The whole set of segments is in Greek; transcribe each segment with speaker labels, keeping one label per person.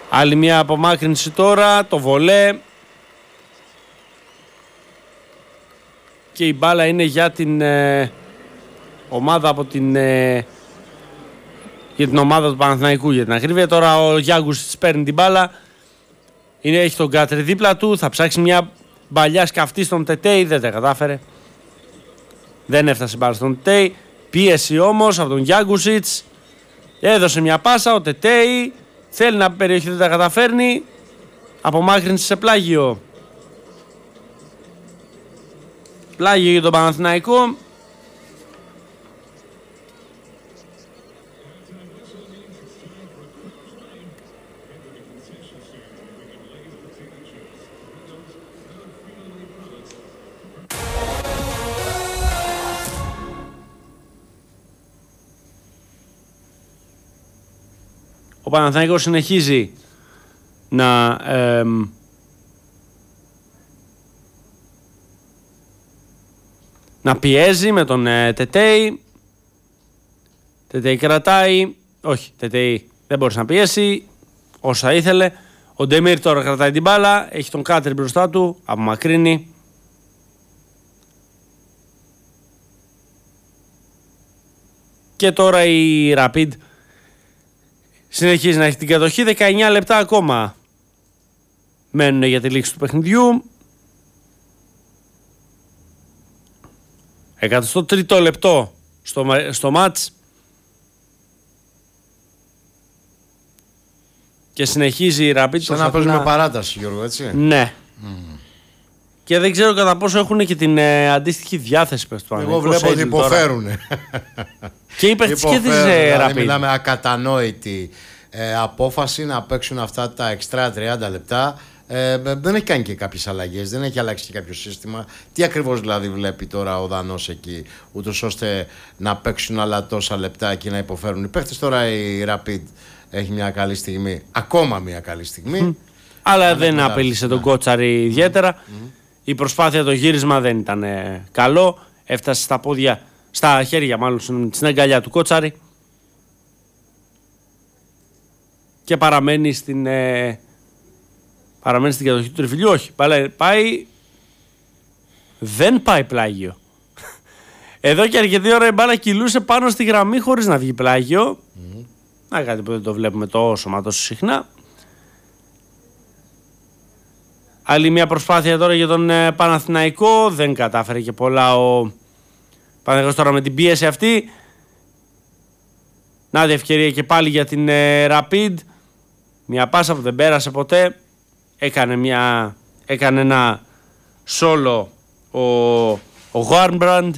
Speaker 1: Άλλη μια απομάκρυνση τώρα, το βολέ. Και η μπάλα είναι για την ομάδα από την... για την ομάδα του Παναθηναϊκού για την ακρίβεια. Τώρα ο Γιάγκουσιτς παίρνει την μπάλα. Έχει τον Κάτρι δίπλα του. Θα ψάξει μια μπαλιά σκαφτή στον Τετέι. Δεν τα κατάφερε. Δεν έφτασε μπάλα στον Τετέι. Πίεση όμως από τον Γιάγκουσιτς. Έδωσε μια πάσα. Ο Τετέι θέλει να περιοχή, δεν τα καταφέρνει. Απομάκρυνση σε πλάγιο. Πλάγιο για τον Παναθηναϊκό. Ο Παναθηναϊκός συνεχίζει να πιέζει με τον Τετέι. Τετέι κρατάει. Όχι, Τετέι δεν μπορούσε να πιέσει όσα ήθελε. Ο Ντεμίρ τώρα κρατάει την μπάλα. Έχει τον Κάτρι μπροστά του. Απομακρύνει. Και τώρα η Rapid συνεχίζει να έχει την κατοχή. 19 λεπτά ακόμα μένουν για τη λήξη του παιχνιδιού. 103ο λεπτό στο μάτς. Και συνεχίζει η Rapid.
Speaker 2: Σαν να παίζουμε παράταση, Γιώργο, έτσι.
Speaker 1: Ναι. Και δεν ξέρω κατά πόσο έχουν και την αντίστοιχη διάθεση.
Speaker 2: Εγώ βλέπω ότι υποφέρουν.
Speaker 1: Και είπε τη
Speaker 2: Rapid. Μιλάμε ακατανόητη απόφαση να παίξουν αυτά τα εξτρά 30 λεπτά. Δεν έχει κάνει και κάποιες αλλαγές, δεν έχει αλλάξει και κάποιο σύστημα. Τι ακριβώς δηλαδή βλέπει τώρα ο Δανός εκεί, ούτως ώστε να παίξουν άλλα τόσα λεπτά και να υποφέρουν οι παίχτες. Τώρα η Rapid έχει μια καλή στιγμή, ακόμα μια καλή στιγμή.
Speaker 1: Αλλά δεν απείλησε τον Κότσαρη ιδιαίτερα. Η προσπάθεια, το γύρισμα δεν ήταν καλό. Έφτασε στα πόδια, στα χέρια μάλλον, στην αγκαλιά του Κότσαρη. Και παραμένει στην κατοχή του τριφυλιού. Όχι, πάει. Δεν πάει πλάγιο. Εδώ και αρκετή ώρα η μπάλα κυλούσε πάνω στη γραμμή χωρίς να βγει πλάγιο. Να, κάτι που δεν το βλέπουμε τόσο συχνά. Άλλη μια προσπάθεια τώρα για τον Παναθηναϊκό. Δεν κατάφερε και πολλά ο Παναθηναϊκός τώρα με την πίεση αυτή. Να, ευκαιρία και πάλι για την Rapid. Μια πάσα που δεν πέρασε ποτέ. Έκανε ένα σόλο ο Γάρμπραντ.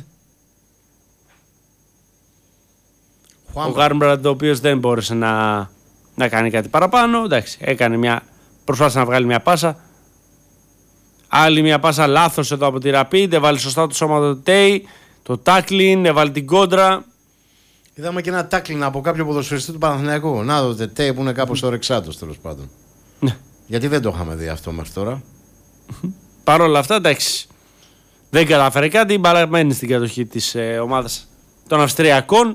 Speaker 1: Ο Γάρμπραντ, ο οποίος δεν μπόρεσε να κάνει κάτι παραπάνω. Εντάξει, προσπάθησε να βγάλει μια πάσα. Άλλη μια πάσα λάθος εδώ από τη Rapid. Έβαλε σωστά το σώμα του Τέι. Το τάκλιν, έβαλε την κόντρα.
Speaker 2: Είδαμε και ένα τάκλιν από κάποιο ποδοσφαιριστή του Παναθηναϊκού. Να δω, Τέι που είναι κάπως ορεξάτος τέλος πάντων.
Speaker 1: Ναι.
Speaker 2: Γιατί δεν το είχαμε δει αυτό μέχρι τώρα.
Speaker 1: Παρ' όλα αυτά, εντάξει. Δεν κατάφερε κάτι. Μπαλά μένει στην κατοχή της ομάδας των Αυστριακών.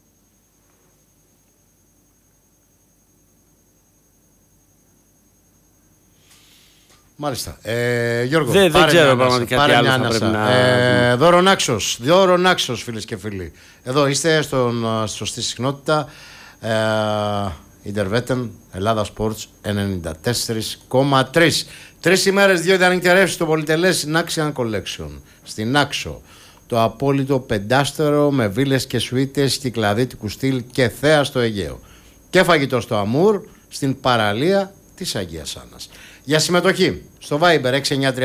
Speaker 2: Μάλιστα. Γιώργο,
Speaker 1: δεν ξέρω πραγματικά τι άλλο θα πρέπει να...
Speaker 2: Δώρο Νάξος, φίλες και φίλοι. Εδώ είστε στη σωστή συχνότητα. Ιντερβέτεν, Ελλάδα Sports 94,3. 3 ημέρες, 2 διανυκτερεύσεις στο πολυτελές Naxian Collection. Στην Νάξο. Το απόλυτο πεντάστερο με βίλες και σουίτες κυκλαδίτικου στυλ και θέα στο Αιγαίο. Και φαγητό στο Αμούρ, στην παραλία της Αγίας Άννας. Για συμμετοχή στο Viber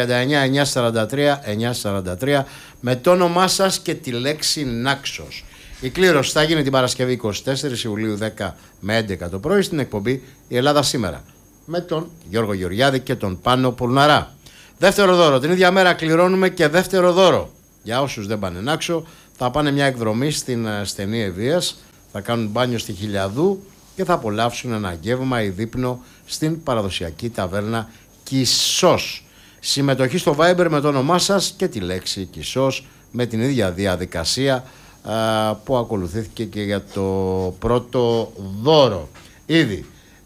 Speaker 2: 6939-943-943 με το όνομά σας και τη λέξη Νάξος. Η κλήρωση θα γίνει την Παρασκευή 24 Ιουλίου 10 με 11 το πρωί στην εκπομπή Η Ελλάδα Σήμερα με τον Γιώργο Γεωργιάδη και τον Πάνο Πολναρά. Δεύτερο δώρο. Την ίδια μέρα κληρώνουμε και δεύτερο δώρο. Για όσους δεν πάνε Νάξο, θα πάνε μια εκδρομή στην στενή Ευβοίας, θα κάνουν μπάνιο στη Χιλιαδού και θα απολαύσουν ένα γεύμα ή δείπνο στην παραδοσιακή ταβέρνα Κισός. Συμμετοχή στο Viber με το όνομά σας και τη λέξη Κισός με την ίδια διαδικασία που ακολουθήθηκε και για το πρώτο δώρο. Ήδη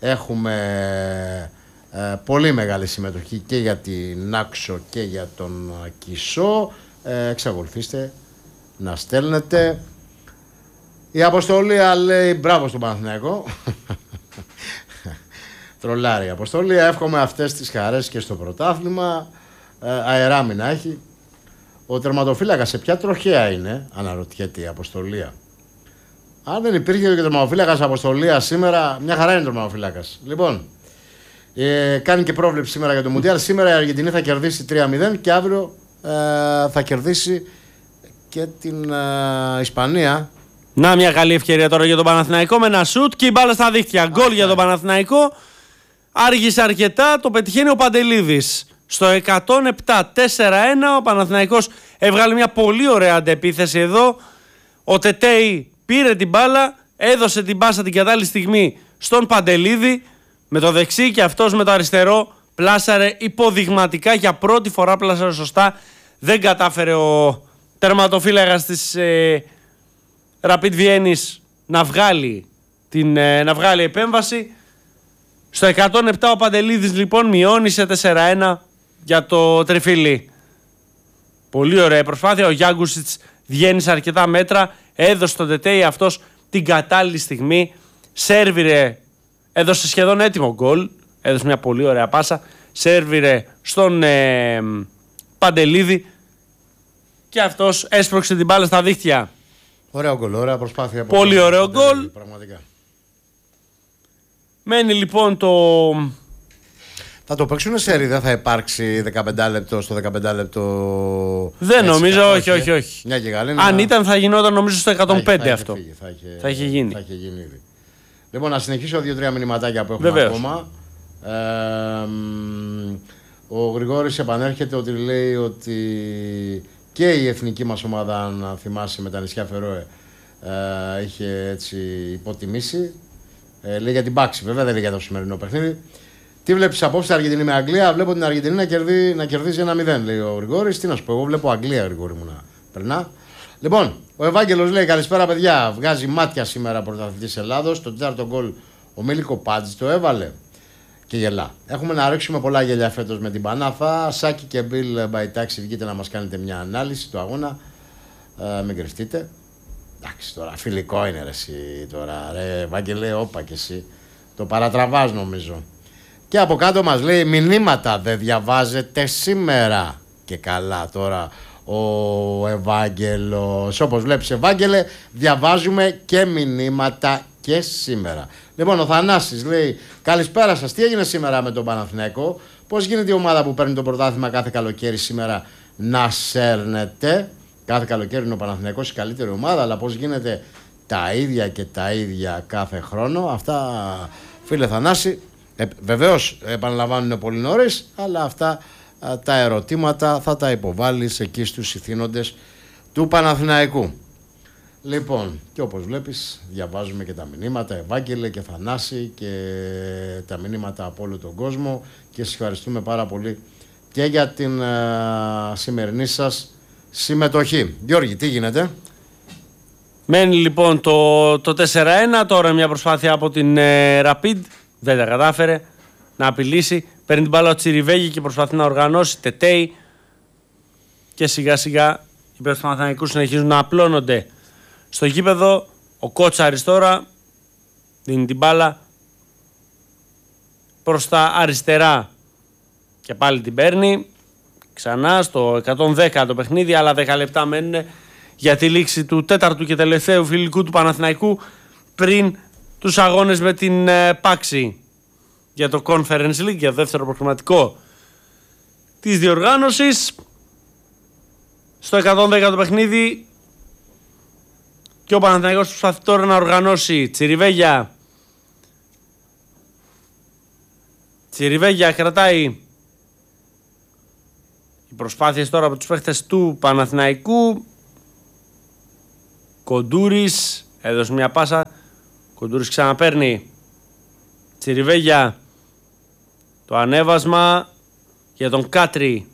Speaker 2: έχουμε πολύ μεγάλη συμμετοχή και για την Νάξο και για τον Κισό. Εξακολουθήστε να στέλνετε. Η Αποστολία λέει μπράβο στον Παναθηναϊκό. Τρολάρει η Αποστολία. Εύχομαι αυτές τις χαρές και στο πρωτάθλημα. Αεράμινα έχει. Ο τερματοφύλακας σε ποια τροχέα είναι, αναρωτιέται η Αποστολία. Αν δεν υπήρχε και τερματοφύλακας Αποστολία σήμερα, μια χαρά είναι τερματοφύλακας. Λοιπόν, κάνει και πρόβλεψη σήμερα για το Μουντιάλ. Σήμερα η Αργεντινή θα κερδίσει 3-0 και αύριο θα κερδίσει και την Ισπανία.
Speaker 1: Να, μια καλή ευκαιρία τώρα για τον Παναθηναϊκό με ένα σουτ και η μπάλα στα δίχτυα. Γκολ για τον Παναθηναϊκό. Άργησε αρκετά, το πετυχαίνει ο Παντελίδης. Στο 107-4-1 ο Παναθηναϊκός έβγαλε μια πολύ ωραία αντεπίθεση εδώ. Ο Τετέι πήρε την μπάλα, έδωσε την πάσα την κατάλληλη στιγμή στον Παντελίδη. Με το δεξί και αυτός με το αριστερό πλάσαρε υποδειγματικά. Για πρώτη φορά πλάσαρε σωστά. Δεν κατάφερε ο τερματοφύλακας της Rapid Βιέννης να βγάλει επέμβαση. Στο 107 ο Παντελίδης λοιπόν μειώνει σε 4-1 για το τριφύλι. Πολύ ωραία προσπάθεια. Ο Γιάγκουσιτς βγαίνει σε αρκετά μέτρα. Έδωσε τον Τετέι αυτός την κατάλληλη στιγμή. Σέρβιρε. Έδωσε σχεδόν έτοιμο γκολ. Έδωσε μια πολύ ωραία πάσα. Σέρβιρε στον Παντελίδη. Και αυτός έσπρωξε την μπάλα στα δίχτυα.
Speaker 2: Ωραίο γκολ, ωραία προσπάθεια.
Speaker 1: Πολύ ωραίο γκολ.
Speaker 2: Πραγματικά.
Speaker 1: Μένει λοιπόν το...
Speaker 2: Θα το παίξουν σέρι, δεν θα υπάρξει 15 λεπτό στο 15 λεπτό.
Speaker 1: Δεν νομίζω, όχι.
Speaker 2: Μια και καλή,
Speaker 1: αν ήταν θα γινόταν νομίζω στο 105 αυτό. Θα είχε γίνει.
Speaker 2: Ήδη. Λοιπόν, να συνεχίσω 2-3 μηνυματάκια που έχουμε ακόμα. Ο Γρηγόρης επανέρχεται ότι λέει ότι και η εθνική μας ομάδα, αν θυμάσαι, με τα νησιά Φερόε είχε έτσι υποτιμήσει. Λέει για την πάξη, βέβαια δεν λέει για το σημερινό παιχνίδι. Τι βλέπεις απόψε Αργεντινή με Αγγλία? Βλέπω την Αργεντινή να κερδίζει 1-0, λέει ο Γρηγόρης. Τι να σου πω, εγώ βλέπω Αγγλία, Γρηγόρη μου, να περνά. Λοιπόν, ο Ευάγγελος λέει καλησπέρα παιδιά. Βγάζει μάτια σήμερα πρωταθλητής Ελλάδος. Το τέταρτο γκολ ο Μίλικο Πάτζης το έβαλε και γελά. Έχουμε να ρίξουμε πολλά γελιά φέτος με την Πανάθα. Σάκη και Μπιλ Μπαϊτάξη, βγείτε να μας κάνετε μια ανάλυση του αγώνα. Μην κρυφτείτε. Εντάξει, τώρα φιλικό είναι ρε εσύ τώρα. Ρε Ευάγγελε, όπα και εσύ. Το παρατραβάς νομίζω. Και από κάτω μας λέει μηνύματα δεν διαβάζετε σήμερα. Και καλά τώρα ο Ευάγγελος. Όπως βλέπεις Ευάγγελε, διαβάζουμε και μηνύματα και σήμερα. Λοιπόν, ο Θανάσης λέει καλησπέρα σας, τι έγινε σήμερα με τον Παναθηναϊκό? Πώς γίνεται η ομάδα που παίρνει το πρωτάθλημα κάθε καλοκαίρι σήμερα να σέρνεται? Κάθε καλοκαίρι είναι ο Παναθηναϊκός η καλύτερη ομάδα, αλλά πώς γίνεται τα ίδια και τα ίδια κάθε χρόνο? Αυτά, φίλε Θανάση, βεβαίως επαναλαμβάνουν πολύ νωρίς, αλλά αυτά τα ερωτήματα θα τα υποβάλεις εκεί στους ηθήνοντες του Παναθηναϊκού. Λοιπόν, και όπως βλέπεις διαβάζουμε και τα μηνύματα, Ευάγγελε και Θανάση, και τα μηνύματα από όλο τον κόσμο, και σας ευχαριστούμε πάρα πολύ και για την σημερινή σας συμμετοχή. Γιώργη, τι γίνεται?
Speaker 1: Μένει λοιπόν το 4-1, τώρα μια προσπάθεια από την Rapid, δεν τα κατάφερε να απειλήσει. Παίρνει την μπάλα ο Τσιριβέγη και προσπαθεί να οργανώσει Τετέι, και σιγά σιγά οι παίκτες του Παναθηναϊκού συνεχίζουν να απλώνονται στο γήπεδο. Ο Κότσαρης τώρα δίνει την μπάλα προς τα αριστερά και πάλι την παίρνει ξανά στο 110 το παιχνίδι. Άλλα 10 λεπτά μένουν για τη λήξη του τέταρτου και τελευταίου φιλικού του Παναθηναϊκού πριν τους αγώνες με την Πάξη για το Conference League, για το δεύτερο προκριματικό της διοργάνωσης. Στο 110 το παιχνίδι και ο Παναθηναϊκός προσπαθεί τώρα να οργανώσει. Τσιριβέγια κρατάει. Οι προσπάθειες τώρα από τους παίχτες του Παναθηναϊκού. Κοντούρης έδωσε μια πάσα. Κοντούρης ξαναπαίρνει. Τσιριβέγια. Το ανέβασμα για τον Κάτρι.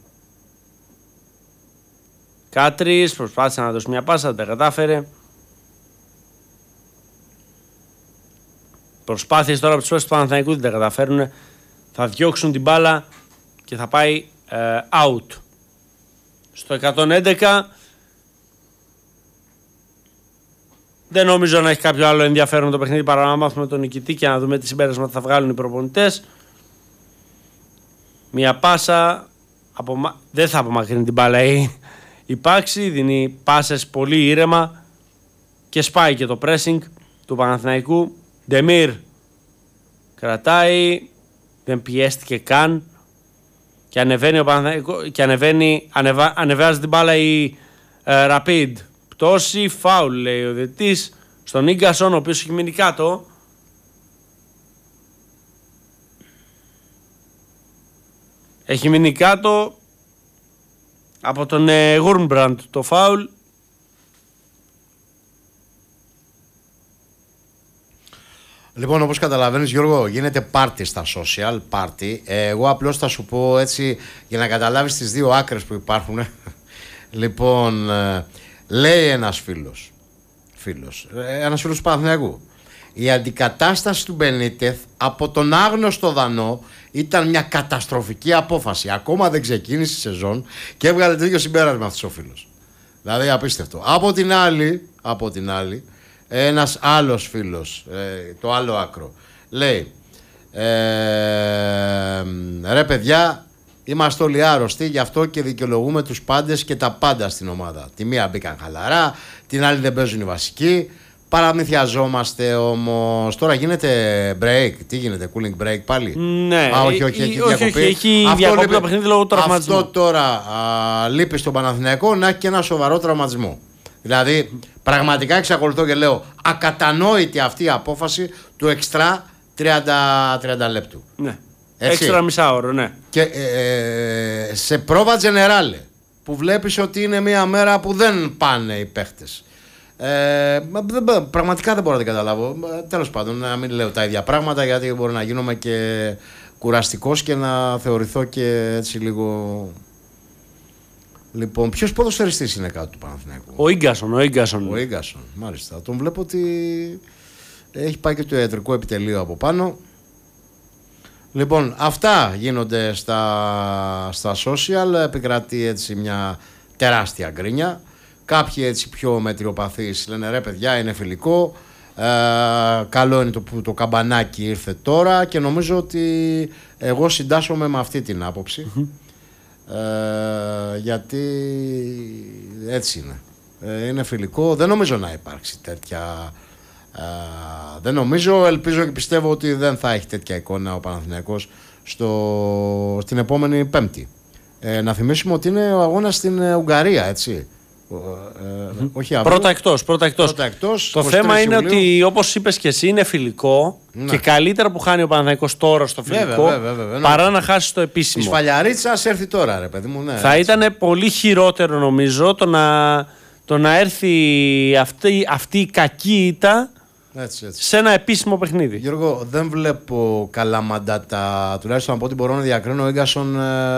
Speaker 1: Κάτρις προσπάθησε να δώσει μια πάσα, δεν κατάφερε. Προσπάθειες τώρα από τους παίκτες του Παναθηναϊκού δεν τα καταφέρουν. Θα διώξουν την μπάλα και θα πάει out. Στο 111 δεν νομίζω να έχει κάποιο άλλο ενδιαφέρον το παιχνίδι παρά να μάθουμε τον νικητή και να δούμε τι συμπέρασμα θα βγάλουν οι προπονητές. Μια πάσα, δεν θα απομακρύνει την μπάλα η Πάξη, δίνει πάσες πολύ ήρεμα και σπάει και το pressing του Παναθηναϊκού. Ντεμίρ κρατάει, δεν πιέστηκε καν και ανεβαίνει ο Παναθηναϊκός και ανεβάζει την μπάλα η Rapid. Πτώση, φάουλ λέει ο διαιτητής στον Ίγκασον, ο οποίος έχει μείνει κάτω. Έχει μείνει κάτω από τον Γουρνμπραντ το φάουλ.
Speaker 2: Λοιπόν, όπως καταλαβαίνεις Γιώργο, γίνεται πάρτι στα social, πάρτι. Εγώ απλώς θα σου πω έτσι για να καταλάβεις τις δύο άκρες που υπάρχουν. Λοιπόν, λέει ένας φίλος του Παναθηναϊκού, η αντικατάσταση του Μπενίτεθ από τον άγνωστο Δανό ήταν μια καταστροφική απόφαση. Ακόμα δεν ξεκίνησε η σεζόν και έβγαλε το ίδιο συμπέρασμα αυτός ο φίλος. Δηλαδή απίστευτο. Από την άλλη, ένας άλλος φίλος, το άλλο άκρο, λέει ρε παιδιά, είμαστε όλοι άρρωστοι, γι' αυτό και δικαιολογούμε τους πάντες και τα πάντα στην ομάδα. Τη μία μπήκαν χαλαρά, την άλλη δεν παίζουν οι βασικοί. Παραμυθιαζόμαστε όμως. Τώρα γίνεται break. Τι γίνεται, cooling break πάλι?
Speaker 1: Ναι,
Speaker 2: όχι, έχει διακοπή.
Speaker 1: Έχει διακοπή το παιχνίδι λόγω τραυματισμού.
Speaker 2: Αυτό τώρα λείπει στον Παναθηναϊκό να έχει και ένα σοβαρό τραυματισμό. Δηλαδή, πραγματικά εξακολουθώ και λέω ακατανόητη αυτή η απόφαση του εξτρά 30 λεπτού.
Speaker 1: Ναι. Έξτρα μισάωρο, ναι.
Speaker 2: Και σε πρόβα τζενεράλε που βλέπεις ότι είναι μια μέρα που δεν πάνε οι παίχτες. Πραγματικά δεν μπορώ να την καταλάβω. Τέλος πάντων, να μην λέω τα ίδια πράγματα γιατί μπορεί να γίνομαι και κουραστικός και να θεωρηθώ και έτσι λίγο. Λοιπόν, ποιος ποδοσφαιριστής είναι κάτω του Παναθηναϊκού?
Speaker 1: Ο Ίγκασον.
Speaker 2: Ο Ίγκασον, μάλιστα. Τον βλέπω ότι έχει πάει και το ιατρικό επιτελείο από πάνω. Λοιπόν, αυτά γίνονται στα social. Επικρατεί έτσι μια τεράστια γκρίνια. Κάποιοι έτσι πιο μετριοπαθείς λένε ρε παιδιά είναι φιλικό, καλό είναι που το καμπανάκι ήρθε τώρα και νομίζω ότι εγώ συντάσσομαι με αυτή την άποψη. Γιατί έτσι είναι. Είναι φιλικό, δεν νομίζω να υπάρξει τέτοια. Δεν νομίζω, ελπίζω και πιστεύω ότι δεν θα έχει τέτοια εικόνα ο Παναθηναϊκός στην επόμενη Πέμπτη. Να θυμίσουμε ότι είναι ο αγώνας στην Ουγγαρία, έτσι. Όχι
Speaker 1: πρώτα εκτός. Το θέμα είναι ότι όπως είπες και εσύ είναι φιλικό, ναι. Και καλύτερα που χάνει ο Παναθηναϊκός τώρα στο φιλικό βέβαια, παρά να χάσει το επίσημο.
Speaker 2: Η σφαλιαρίτσας έρθει τώρα ρε παιδί μου, ναι,
Speaker 1: θα ήταν πολύ χειρότερο νομίζω το να έρθει αυτή η κακή ήττα έτσι. Σε ένα επίσημο παιχνίδι.
Speaker 2: Γιώργο, δεν βλέπω καλά μαντάτα, τουλάχιστον από ό,τι μπορώ να διακρίνω. Ο Ίγκασον,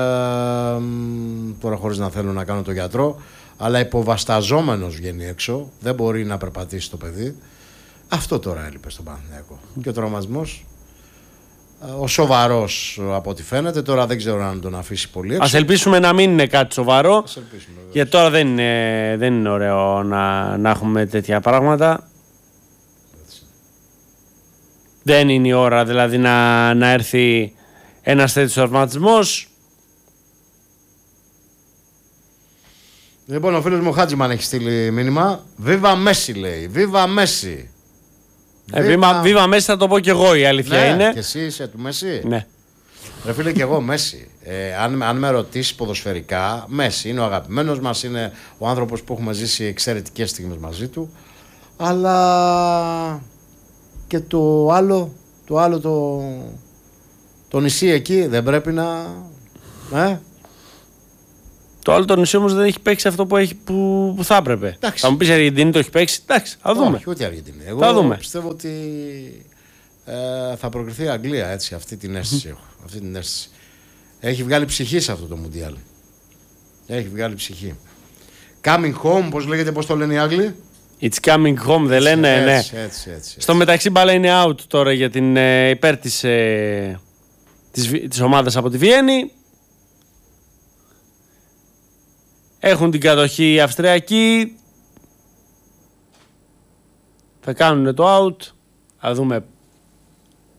Speaker 2: τώρα χωρίς να θέλω να κάνω το γιατρό, αλλά υποβασταζόμενος βγαίνει έξω, δεν μπορεί να περπατήσει το παιδί. Αυτό τώρα έλειπε στον Παναθηναϊκό. Και ο τραυματισμός, ο σοβαρός από ό,τι φαίνεται, τώρα δεν ξέρω αν τον αφήσει πολύ έξω.
Speaker 1: Ας ελπίσουμε να μην είναι κάτι σοβαρό, γιατί τώρα δεν είναι ωραίο να έχουμε τέτοια πράγματα. Έτσι. Δεν είναι η ώρα δηλαδή να έρθει ένας τέτοιος τραυματισμός.
Speaker 2: Λοιπόν, ο φίλος μου Χάτζημαν έχει στείλει μήνυμα. Βίβα Μέση λέει. Βίβα Μέση.
Speaker 1: Βίβα Μέση θα το πω κι εγώ, η αλήθεια είναι.
Speaker 2: Και εσύ είσαι του Μέση.
Speaker 1: Ναι.
Speaker 2: Ρε φίλε, και εγώ Μέση. Αν με ρωτήσεις ποδοσφαιρικά, Μέση είναι ο αγαπημένος μας, είναι ο άνθρωπος που έχουμε ζήσει εξαιρετικές στιγμές μαζί του. Αλλά και το άλλο το νησί εκεί δεν πρέπει να.
Speaker 1: Το άλλο το νησί όμως δεν έχει παίξει αυτό που θα έπρεπε. Εντάξει. Θα μου πεις η Αργεντινή το έχει παίξει. Εντάξει, θα δούμε.
Speaker 2: Όχι, ούτε η Αργεντινή. Εγώ πιστεύω ότι θα προκριθεί η Αγγλία, έτσι, αυτή την αίσθηση έχω. Αυτή την αίσθηση. Έχει βγάλει ψυχή σε αυτό το Μουντιάλ. Έχει βγάλει ψυχή. Coming home, πώς λέγεται, πώς το λένε οι Άγγλοι?
Speaker 1: It's coming home, δεν λένε.
Speaker 2: Έτσι,
Speaker 1: Ναι.
Speaker 2: έτσι.
Speaker 1: Στο μεταξύ μπάλα είναι out τώρα για την υπέρ της ομάδας από τη Βιέννη. Έχουν την κατοχή οι Αυστριακοί. Θα κάνουν το out. Θα δούμε